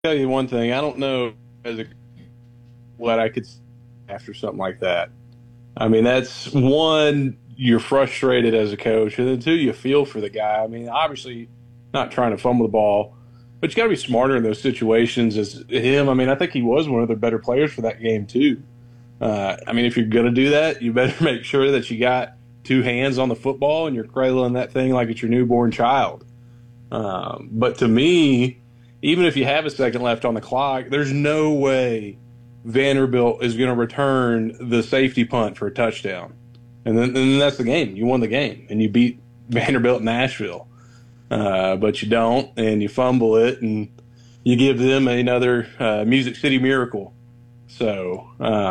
tell you one thing. I don't know as a what I could after something like that. I mean, that's one, you're frustrated as a coach, and then two, you feel for the guy. I mean, obviously, not trying to fumble the ball, but you got to be smarter in those situations as him. I mean, I think he was one of the better players for that game too. I mean, if you're going to do that, you better make sure that you got two hands on the football and you're cradling that thing like it's your newborn child. But to me, even if you have a second left on the clock, there's no way Vanderbilt is going to return the safety punt for a touchdown. And then that's the game. You won the game, and you beat Vanderbilt in Nashville. But you don't, and you fumble it, and you give them another Music City miracle. So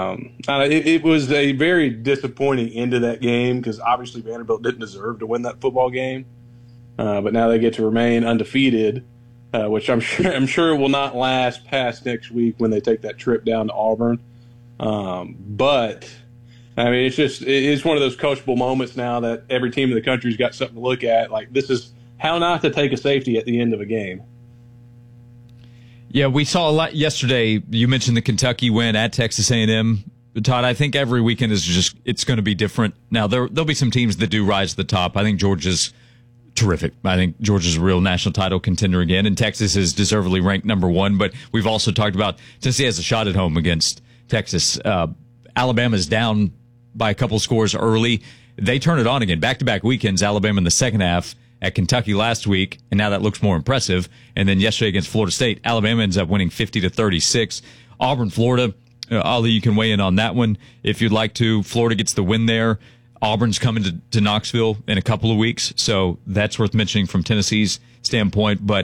it was a very disappointing end to that game because obviously Vanderbilt didn't deserve to win that football game. But now they get to remain undefeated, which I'm sure will not last past next week when they take that trip down to Auburn. But I mean, it's one of those coachable moments now that every team in the country's got something to look at. Like, this is how not to take a safety at the end of a game. Yeah, we saw a lot yesterday. You mentioned the Kentucky win at Texas A&M. Todd, I think every weekend it's going to be different. Now, there'll be some teams that do rise to the top. I think Georgia's terrific. I think Georgia's a real national title contender again, and Texas is deservedly ranked number one. But we've also talked about Tennessee has a shot at home against Texas. Alabama's down by a couple scores early. They turn it on again. Back-to-back weekends, Alabama in the second half at Kentucky last week, and now that looks more impressive. And then yesterday against Florida State, Alabama ends up winning 50-36. Auburn, Florida, Ali, you can weigh in on that one if you'd like to. Florida gets the win there. Auburn's coming to Knoxville in a couple of weeks, so that's worth mentioning from Tennessee's standpoint. But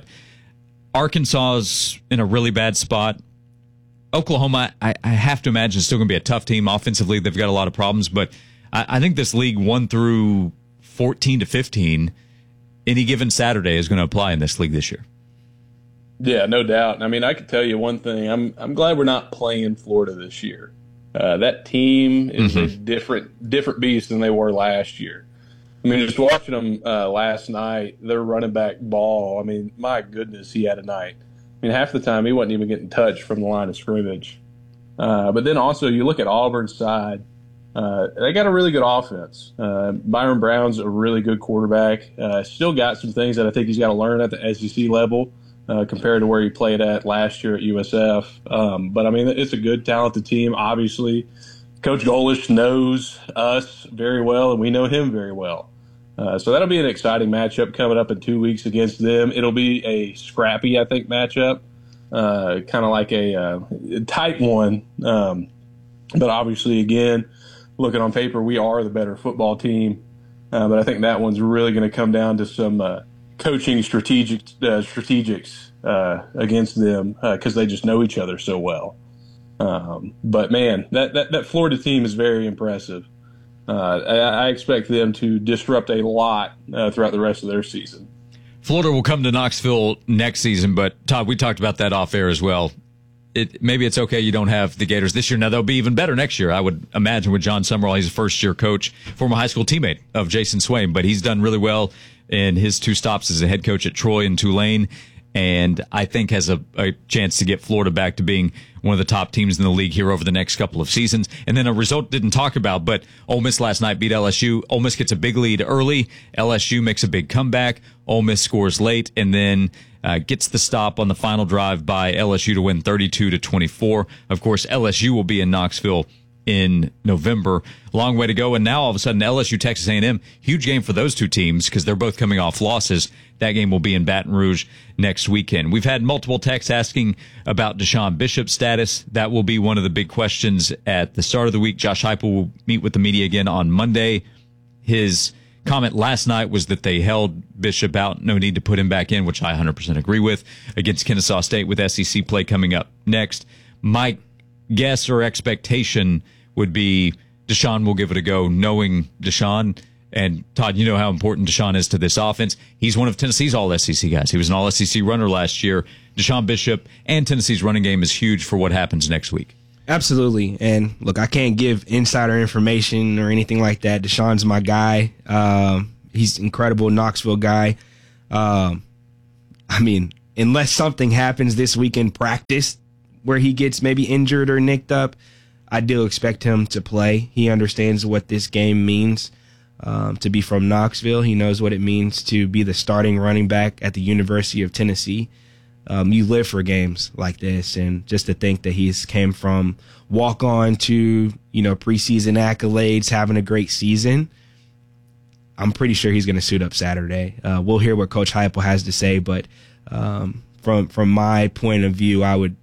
Arkansas's in a really bad spot. Oklahoma, I have to imagine, is still going to be a tough team. Offensively, they've got a lot of problems, but I think this league 1 through 14 to 15, any given Saturday is going to apply in this league this year. Yeah, no doubt. I mean, I can tell you one thing. I'm glad we're not playing Florida this year. That team is a different beast than they were last year. I mean, just watching them last night, their running back Ball, I mean, my goodness, he had a night. I mean, half the time he wasn't even getting touched from the line of scrimmage. But then also you look at Auburn's side, they got a really good offense. Byron Brown's a really good quarterback. Still got some things that I think he's got to learn at the SEC level compared to where he played at last year at USF. But, I mean, it's a good, talented team, obviously. Coach Golish knows us very well, and we know him very well. So that'll be an exciting matchup coming up in 2 weeks against them. It'll be a scrappy, I think, matchup, kind of like a tight one. But obviously, again, looking on paper, we are the better football team. But I think that one's really going to come down to some coaching strategics against them because they just know each other so well. But, man, that Florida team is very impressive. I expect them to disrupt a lot throughout the rest of their season. Florida will come to Knoxville next season, but, Todd, we talked about that off air as well. Maybe it's okay you don't have the Gators this year. Now, they'll be even better next year, I would imagine, with John Summerall. He's a first-year coach, former high school teammate of Jason Swaim, but he's done really well in his 2 stops as a head coach at Troy and Tulane, and I think has a chance to get Florida back to being one of the top teams in the league here over the next couple of seasons. And then a result didn't talk about, but Ole Miss last night beat LSU. Ole Miss gets a big lead early. LSU makes a big comeback. Ole Miss scores late, and then gets the stop on the final drive by LSU to win 32-24. Of course, LSU will be in Knoxville in November. Long way to go. And now all of a sudden LSU, Texas A&M, huge game for those two teams because they're both coming off losses. That game will be in Baton Rouge next weekend. We've had multiple texts asking about Deshaun Bishop's status. That will be one of the big questions at the start of the week. Josh Heupel will meet with the media again on Monday. His comment last night was that they held Bishop out, no need to put him back in, which I 100% agree with, against Kennesaw State with SEC play coming up next. My guess or expectation would be Deshaun will give it a go, knowing Deshaun. And, Todd, you know how important Deshaun is to this offense. He's one of Tennessee's all-SEC guys. He was an all-SEC runner last year. Deshaun Bishop and Tennessee's running game is huge for what happens next week. Absolutely. And, look, I can't give insider information or anything like that. Deshaun's my guy. He's an incredible Knoxville guy. I mean, unless something happens this week in practice where he gets maybe injured or nicked up, I do expect him to play. He understands what this game means to be from Knoxville. He knows what it means to be the starting running back at the University of Tennessee. You live for games like this, and just to think that he's came from walk-on to, preseason accolades, having a great season, I'm pretty sure he's going to suit up Saturday. We'll hear what Coach Heupel has to say, but from my point of view, I would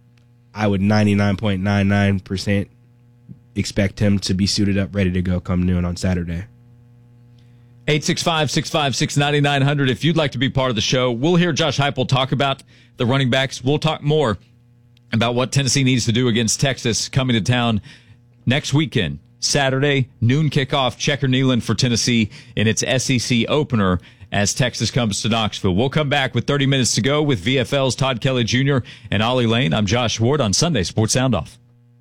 99.99% expect him to be suited up, ready to go come noon on Saturday. 865-656-9900 if you'd like to be part of the show. We'll hear Josh Heupel talk about the running backs. We'll talk more about what Tennessee needs to do against Texas coming to town next weekend. Saturday, noon kickoff, Checker Neyland for Tennessee in its SEC opener as Texas comes to Knoxville. We'll come back with 30 minutes to go with VFL's Todd Kelly Jr. and Ollie Lane. I'm Josh Ward on Sunday Sports Sound Off.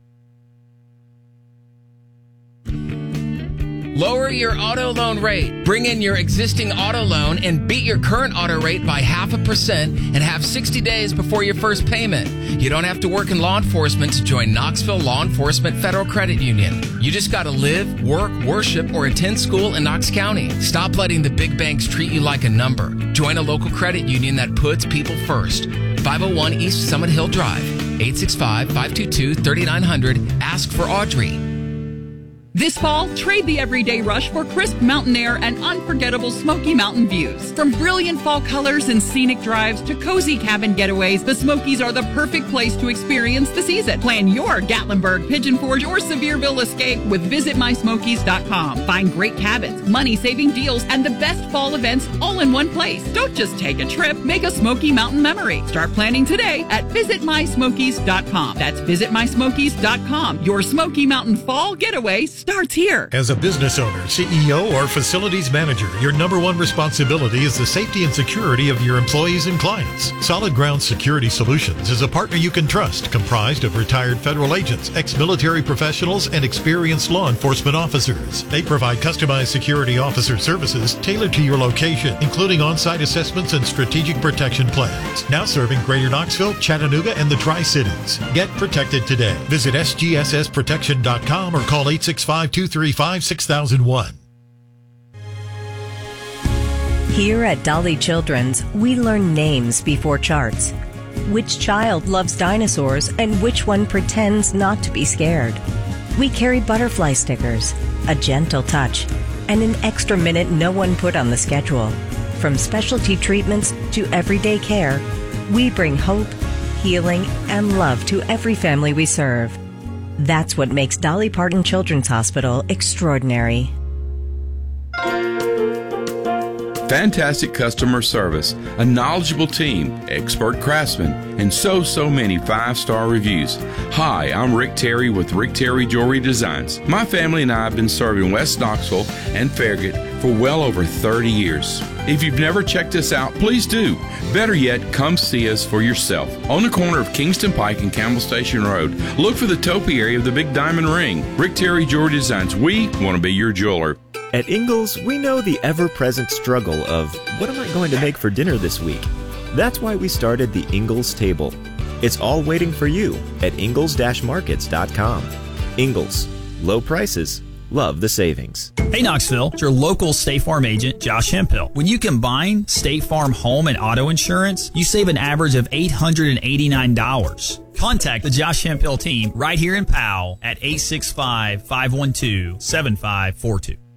Lower your auto loan rate. Bring in your existing auto loan and beat your current auto rate by 0.5% and have 60 days before your first payment. You don't have to work in law enforcement to join Knoxville Law Enforcement Federal Credit Union. You just got to live, work, worship, or attend school in Knox County. Stop letting the big banks treat you like a number. Join a local credit union that puts people first. 501 East Summit Hill Drive. 865-522-3900. Ask for Audrey. This fall, trade the everyday rush for crisp mountain air and unforgettable Smoky Mountain views. From brilliant fall colors and scenic drives to cozy cabin getaways, the Smokies are the perfect place to experience the season. Plan your Gatlinburg, Pigeon Forge, or Sevierville escape with VisitMySmokies.com. Find great cabins, money-saving deals, and the best fall events all in one place. Don't just take a trip, make a Smoky Mountain memory. Start planning today at VisitMySmokies.com. That's VisitMySmokies.com. Your Smoky Mountain fall getaway starts here. As a business owner, CEO, or facilities manager, your number one responsibility is the safety and security of your employees and clients. Solid Ground Security Solutions is a partner you can trust, comprised of retired federal agents, ex-military professionals, and experienced law enforcement officers. They provide customized security officer services tailored to your location, including on-site assessments and strategic protection plans. Now serving Greater Knoxville, Chattanooga, and the Tri-Cities. Get protected today. Visit sgssprotection.com or call 865-235-6001. Here at Dolly Children's, we learn names before charts. Which child loves dinosaurs and which one pretends not to be scared? We carry butterfly stickers, a gentle touch, and an extra minute no one put on the schedule. From specialty treatments to everyday care, we bring hope, healing, and love to every family we serve. That's what makes Dolly Parton Children's Hospital extraordinary. Fantastic customer service, a knowledgeable team, expert craftsmen, and so many 5-star reviews. Hi, I'm Rick Terry with Rick Terry Jewelry Designs. My family and I have been serving West Knoxville and Farragut for well over 30 years. If you've never checked us out, please do. Better yet, come see us for yourself. On the corner of Kingston Pike and Campbell Station Road, look for the topi area of the Big Diamond Ring. Rick Terry Jewelry Designs. We want to be your jeweler. At Ingles, we know the ever-present struggle of, what am I going to make for dinner this week? That's why we started the Ingles Table. It's all waiting for you at ingles-markets.com. Ingles. Low prices. Love the savings. Hey Knoxville, it's your local State Farm agent, Josh Hemphill. When you combine State Farm home and auto insurance, you save an average of $889. Contact the Josh Hemphill team right here in Powell at 865-512-7542.